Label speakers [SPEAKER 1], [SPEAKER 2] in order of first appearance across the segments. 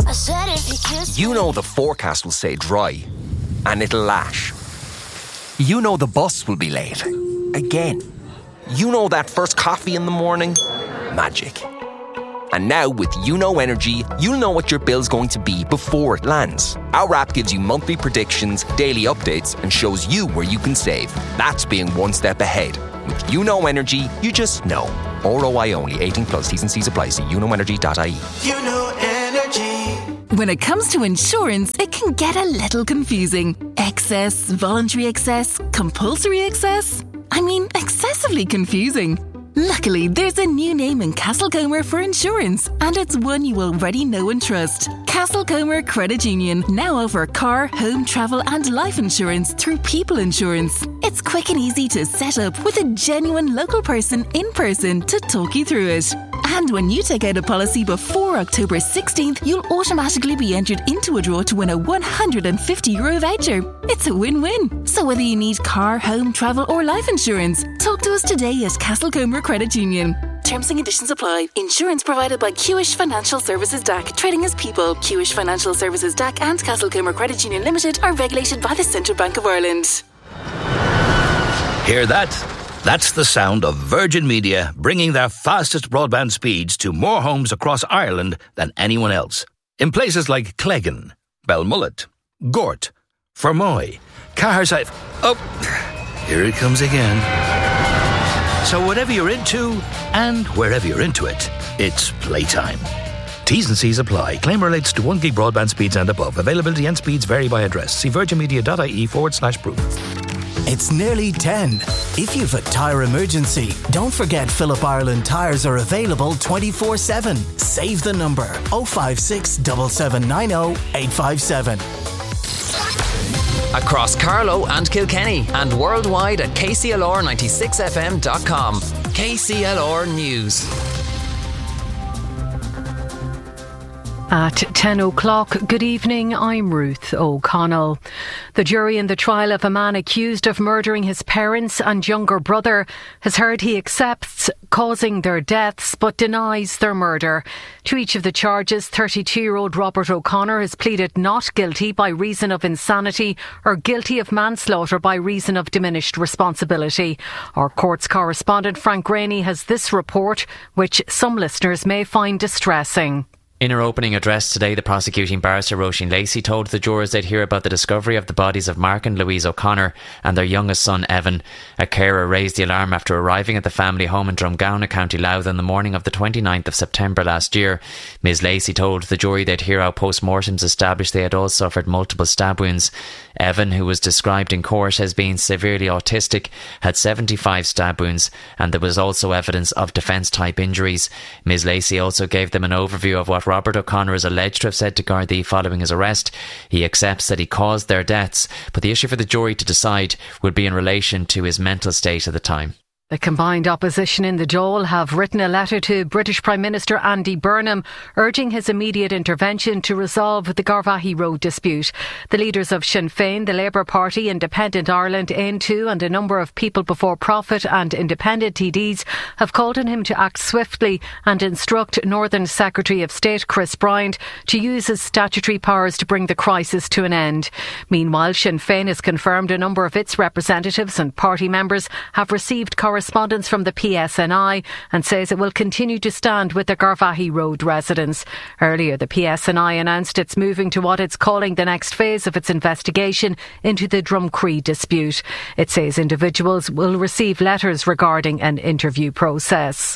[SPEAKER 1] I said if you kiss
[SPEAKER 2] You know the forecast will say dry, and it'll lash. You know the bus will be late. Again. You know that first coffee in the morning? Magic. And now with YouKnow Energy, you'll know what your bill's going to be before it lands. Our app gives you monthly predictions, daily updates, and shows you where you can save. That's being one step ahead. With YouKnow Energy, you just know. ROI only. 18 plus. T's and C's apply. See youknowenergy.ie.
[SPEAKER 3] YouKnow Energy.
[SPEAKER 4] When it comes to insurance, it can get a little confusing. Excess, voluntary excess, compulsory excess? I mean, excessively confusing. Luckily, there's a new name in Castlecomer for insurance, and it's one you already know and trust. Castlecomer Credit Union now offer car, home, travel and life insurance through People Insurance. It's quick and easy to set up with a genuine local person in person to talk you through it. And when you take out a policy before October 16th, you'll automatically be entered into a draw to win a €150 voucher. It's a win-win. So whether you need car, home, travel or life insurance, talk to us today at Castlecomer Credit Union. Terms and conditions apply. Insurance provided by Kewish Financial Services DAC. Trading as People. Kewish Financial Services DAC and Castlecomer Credit Union Limited are regulated by the Central Bank of Ireland.
[SPEAKER 5] Hear that? That's the sound of Virgin Media bringing their fastest broadband speeds to more homes across Ireland than anyone else. In places like Cleggan, Belmullet, Gort, Fermoy, Caherside... Oh, here it comes again. So whatever you're into, and wherever you're into it, it's playtime. T's and C's apply. Claim relates to 1 gig broadband speeds and above. Availability and speeds vary by address. See virginmedia.ie/proof.
[SPEAKER 6] It's nearly 10. If you've a tyre emergency, don't forget Phillip Ireland tyres are available 24/7. Save the number 056 7790 857.
[SPEAKER 7] Across Carlow and Kilkenny and worldwide at kclr96fm.com. KCLR News.
[SPEAKER 8] At 10 o'clock, good evening, I'm Ruth O'Connell. The jury in the trial of a man accused of murdering his parents and younger brother has heard he accepts causing their deaths but denies their murder. To each of the charges, 32-year-old Robert O'Connor has pleaded not guilty by reason of insanity or guilty of manslaughter by reason of diminished responsibility. Our courts correspondent Frank Graney has this report, which some listeners may find distressing.
[SPEAKER 9] In her opening address today, the prosecuting barrister Roisin Lacey told the jurors they'd hear about the discovery of the bodies of Mark and Louise O'Connor and their youngest son Evan. A carer raised the alarm after arriving at the family home in Drumgown, County Louth, on the morning of the 29th of September last year. Ms Lacey told the jury they'd hear how post-mortems established they had all suffered multiple stab wounds. Evan, who was described in court as being severely autistic, had 75 stab wounds, and there was also evidence of defence-type injuries. Ms Lacey also gave them an overview of what Robert O'Connor is alleged to have said to Gardaí following his arrest. He accepts that he caused their deaths, but the issue for the jury to decide would be in relation to his mental state at the time.
[SPEAKER 8] The combined opposition in the Dáil have written a letter to British Prime Minister Andy Burnham urging his immediate intervention to resolve the Garvaghey Road dispute. The leaders of Sinn Féin, the Labour Party, Independent Ireland, N2 and a number of People Before Profit and independent TDs have called on him to act swiftly and instruct Northern Secretary of State Chris Bryant to use his statutory powers to bring the crisis to an end. Meanwhile, Sinn Féin has confirmed a number of its representatives and party members have received correspondence from the PSNI and says it will continue to stand with the Garvaghey Road residents. Earlier, the PSNI announced it's moving to what it's calling the next phase of its investigation into the Drumcree dispute. It says individuals will receive letters regarding an interview process.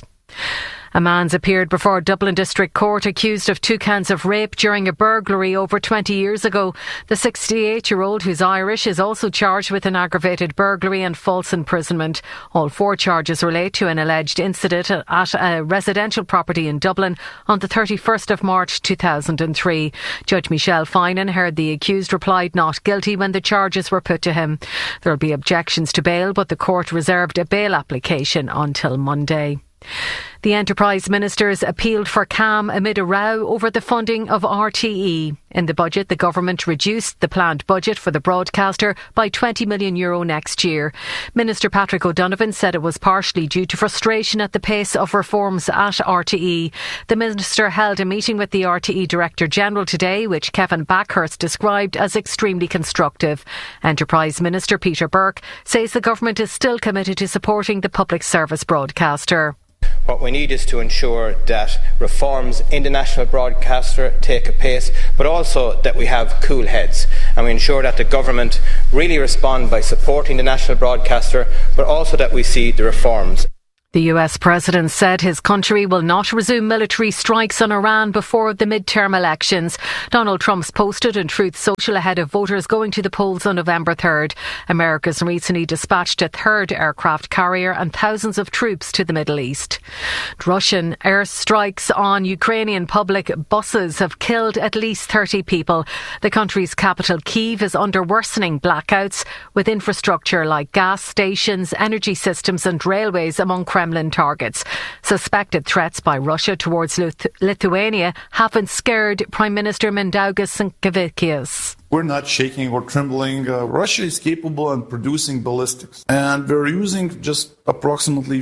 [SPEAKER 8] A man's appeared before Dublin District Court accused of 2 counts of rape during a burglary over 20 years ago. The 68-year-old, who's Irish, is also charged with an aggravated burglary and false imprisonment. All 4 charges relate to an alleged incident at a residential property in Dublin on the 31st of March 2003. Judge Michelle Finan heard the accused replied not guilty when the charges were put to him. There will be objections to bail, but the court reserved a bail application until Monday. The Enterprise Ministers appealed for calm amid a row over the funding of RTE. In the budget, the government reduced the planned budget for the broadcaster by €20 million next year. Minister Patrick O'Donovan said it was partially due to frustration at the pace of reforms at RTE. The minister held a meeting with the RTE Director General today, which Kevin Backhurst described as extremely constructive. Enterprise Minister Peter Burke says the government is still committed to supporting the public service broadcaster.
[SPEAKER 1] What we need is to ensure that reforms in the national broadcaster take a pace, but also that we have cool heads, and we ensure that the government really respond by supporting the national broadcaster, but also that we see the reforms.
[SPEAKER 8] The US President said his country will not resume military strikes on Iran before the midterm elections. Donald Trump's posted on Truth Social ahead of voters going to the polls on November 3rd. America's recently dispatched a third aircraft carrier and thousands of troops to the Middle East. Russian airstrikes on Ukrainian public buses have killed at least 30 people. The country's capital, Kyiv, is under worsening blackouts, with infrastructure like gas stations, energy systems and railways among Kremlin targets. Suspected threats by Russia towards Lithuania haven't scared Prime Minister Mindaugas Sinkevičius.
[SPEAKER 10] We're not shaking or trembling. Russia is capable of producing ballistics, and they're using just approximately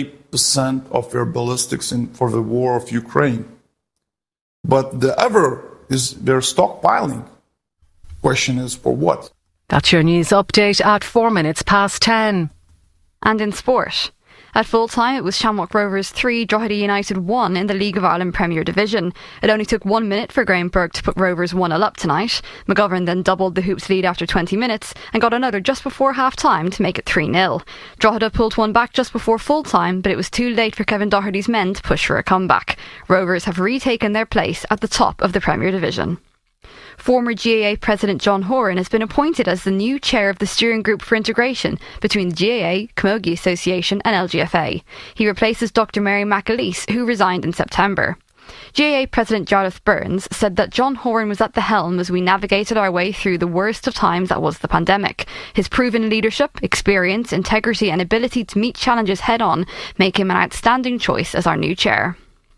[SPEAKER 10] 30% of their ballistics for the war of Ukraine. But the other is they're stockpiling. Question is, for what?
[SPEAKER 8] That's your news update at 10:04.
[SPEAKER 11] And in sport, at full time it was Shamrock Rovers 3, Drogheda United 1 in the League of Ireland Premier Division. It only took 1 minute for Graham Burke to put Rovers 1-0 up tonight. McGovern then doubled the Hoops lead after 20 minutes and got another just before half-time to make it 3-0. Drogheda pulled one back just before full-time, but it was too late for Kevin Doherty's men to push for a comeback. Rovers have retaken their place at the top of the Premier Division. Former GAA President John Horan has been appointed as the new chair of the steering group for integration between the GAA, Camogie Association and LGFA. He replaces Dr Mary McAleese, who resigned in September. GAA President Jarlath Burns said that John Horan was at the helm as we navigated our way through the worst of times that was the pandemic. His proven leadership, experience, integrity and ability to meet challenges head-on make him an outstanding choice as our new chair.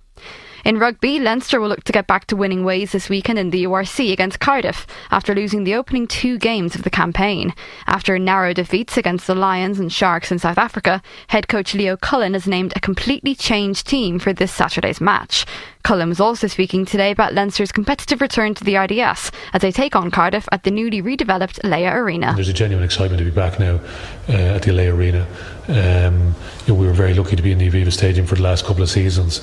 [SPEAKER 11] In rugby, Leinster will look to get back to winning ways this weekend in the URC against Cardiff after losing the opening 2 games of the campaign. After narrow defeats against the Lions and Sharks in South Africa, head coach Leo Cullen has named a completely changed team for this Saturday's match. Cullen was also speaking today about Leinster's competitive return to the RDS as they take on Cardiff at the newly redeveloped Leia Arena.
[SPEAKER 12] There's a genuine excitement to be back now at the Leia Arena. We were very lucky to be in the Aviva Stadium for the last couple of seasons.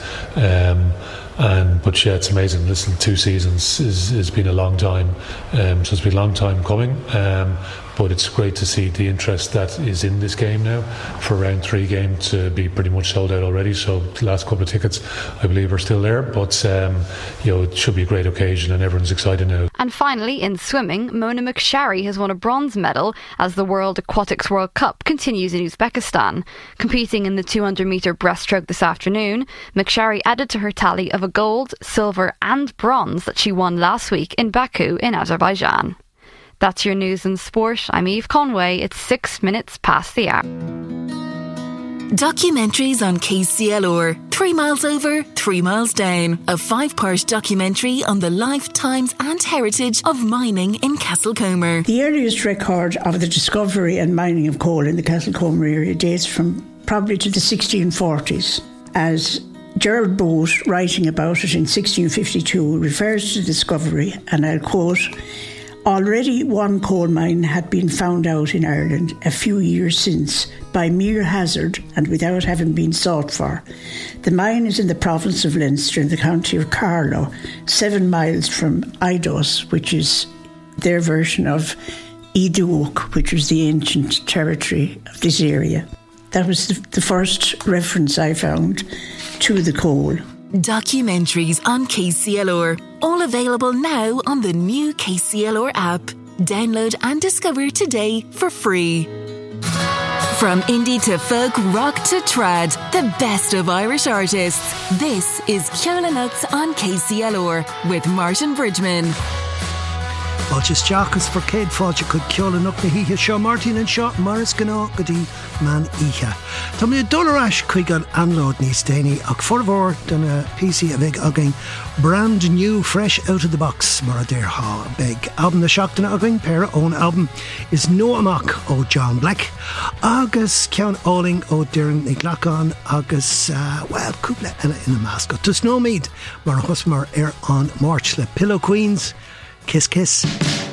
[SPEAKER 12] But it's amazing. Listen, 2 seasons has been a long time. So it's been a long time coming. But it's great to see the interest that is in this game now. For round 3 game to be pretty much sold out already. So the last couple of tickets, I believe, are still there. But it should be a great occasion, and everyone's excited now.
[SPEAKER 11] And finally, in swimming, Mona McSharry has won a bronze medal as the World Aquatics World Cup continues in Uzbekistan. Competing in the 200-metre breaststroke this afternoon, McSharry added to her tally of a gold, silver and bronze that she won last week in Baku in Azerbaijan. That's your news and sport. I'm Eve Conway. It's 6 minutes past the hour.
[SPEAKER 4] Documentaries on KCLR. 3 miles over, 3 miles down. A 5-part documentary on the life, times and heritage of mining in Castlecomer.
[SPEAKER 13] The earliest record of the discovery and mining of coal in the Castlecomer area dates from probably to the 1640s, as Gerard Bowes, writing about it in 1652, refers to the discovery, and I'll quote, "Already one coal mine had been found out in Ireland a few years since by mere hazard and without having been sought for. The mine is in the province of Leinster in the county of Carlow, 7 miles from Idos, which is their version of Iduoc, which was the ancient territory of this area." That was the first reference I found to the coal.
[SPEAKER 4] Documentaries on KCLR. All available now on the new KCLR app. Download and discover today for free. From indie to folk, rock to trad, the best of Irish artists. This is Ceola Nuts on KCLR with Martin Bridgman.
[SPEAKER 14] Fáilte Stiachas for Céad Fáilte Chud Ceolann Ucht na Híthe Seo Martin and Shaw Morris Gná Gotí Man Ihe. Tá mé dólarás chuig an anlód níos déine ach formhór don a PC a bheith again brand new fresh out of the box mar a déir há big album na seachtainna again pair own album is No Amach ó John Black agus ceann óling ó Doireann ní Ghlacán agus well cúpla eile ina másca tus nó míad mar a thosmar ar an March le Pillow Queens Kiss Kiss.